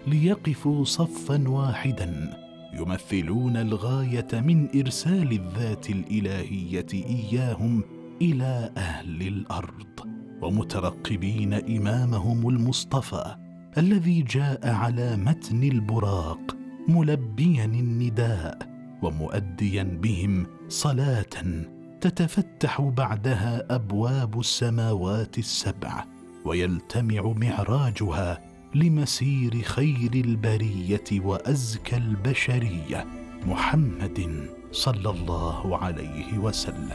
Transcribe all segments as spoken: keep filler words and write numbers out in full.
ليقفوا صفا واحدا يمثلون الغاية من إرسال الذات الإلهية إياهم إلى أهل الأرض، ومترقبين إمامهم المصطفى الذي جاء على متن البراق ملبيا النداء ومؤديا بهم صلاة تتفتح بعدها أبواب السماوات السبع ويلتمع معراجها لمسير خير البرية وأزكى البشرية محمد صلى الله عليه وسلم.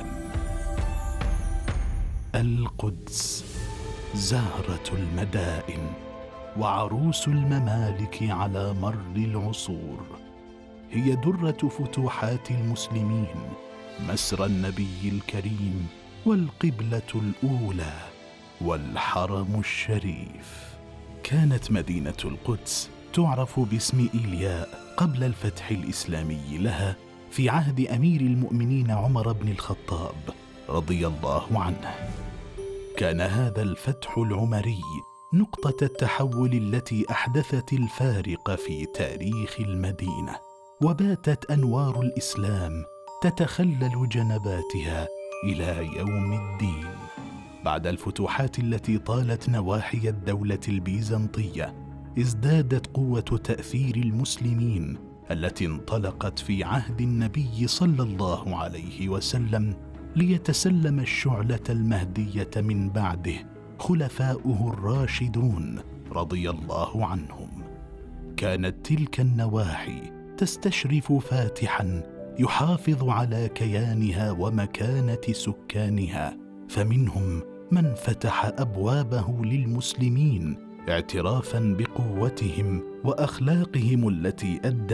القدس زهرة المدائن وعروس الممالك على مر العصور، هي درة فتوحات المسلمين، مسرى النبي الكريم، والقبلة الأولى، والحرم الشريف. كانت مدينة القدس تعرف باسم إيلياء قبل الفتح الإسلامي لها في عهد أمير المؤمنين عمر بن الخطاب رضي الله عنه. كان هذا الفتح العمري نقطة التحول التي أحدثت الفارق في تاريخ المدينة، وباتت أنوار الإسلام تتخلل جنباتها إلى يوم الدين. بعد الفتوحات التي طالت نواحي الدولة البيزنطية، ازدادت قوة تأثير المسلمين التي انطلقت في عهد النبي صلى الله عليه وسلم ليتسلم الشعلة المهدية من بعده خلفاؤه الراشدون رضي الله عنهم. كانت تلك النواحي تستشرف فاتحا يحافظ على كيانها ومكانة سكانها، فمنهم من فتح أبوابه للمسلمين اعترافا بقوتهم وأخلاقهم التي أدت